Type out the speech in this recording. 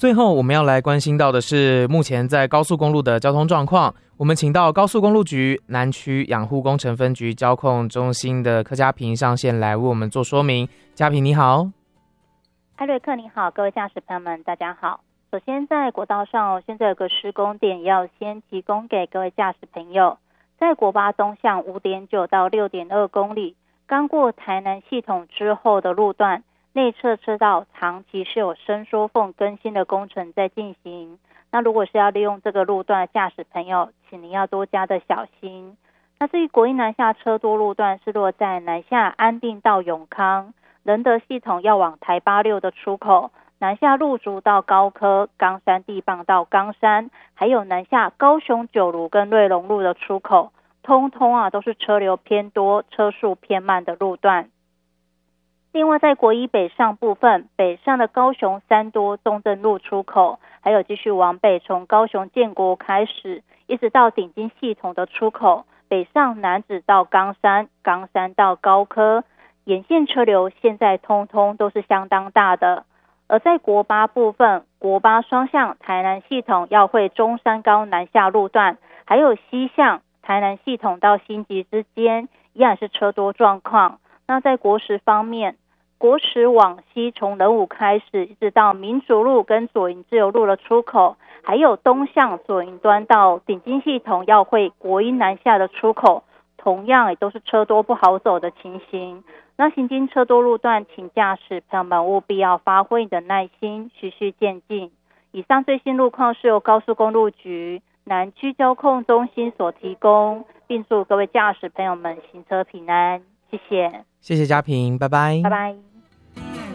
最后我们要来关心到的是目前在高速公路的交通状况，我们请到高速公路局南区养护工程分局交控中心的柯嘉萍上线来为我们做说明。嘉萍你好。 艾瑞克你好，各位驾驶朋友们大家好。首先在国道上现在有个施工点要先提供给各位驾驶朋友，在国八东向 5.9 到 6.2 公里刚过台南系统之后的路段，内侧车道长期是有伸缩缝更新的工程在进行，那如果是要利用这个路段的驾驶朋友，请您要多加的小心。那至于国一南下车多路段是落在南下安定到永康，仁德系统要往台86的出口，南下路竹到高科，冈山地磅到冈山，还有南下高雄九如跟瑞隆路的出口，通通都是车流偏多、车速偏慢的路段。另外在国一北上部分，北上的高雄三多中正路出口，还有继续往北从高雄建国开始，一直到顶金系统的出口，北上南子到冈山，冈山到高科，沿线车流现在通通都是相当大的。而在国八部分，国八双向台南系统要会中山高南下路段，还有西向台南系统到新集之间依然是车多状况。那在国十方面，国十往西从仁武开始一直到民族路跟左营自由路的出口，还有东向左营端到顶金系统要会国一南下的出口，同样也都是车多不好走的情形。那行经车多路段，请驾驶朋友们务必要发挥你的耐心，循序渐进。以上最新路况是由高速公路局南区交控中心所提供，并祝各位驾驶朋友们行车平安。谢谢。 谢谢嘉萍，拜拜。 拜拜。